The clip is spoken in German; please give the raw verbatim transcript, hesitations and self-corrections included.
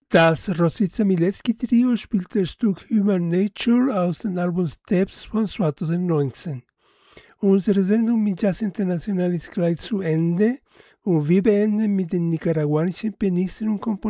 Das Rosita Milewski Trio spielt das Stück Human Nature aus dem Album Steps von zweitausendneunzehn. Unsere Sendung mit Jazz International ist gleich zu Ende und wir beenden mit den nicaraguanischen Pianisten und Komponisten